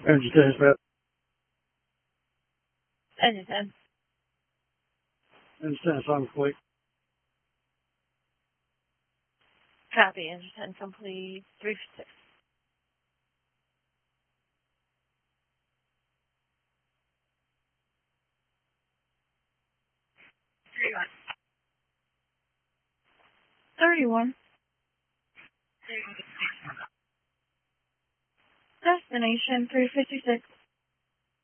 Engine 10 is set. Engine 10. Engine 10 is on complete. Copy, engine 10 complete. 3-6. $31. Destination 356.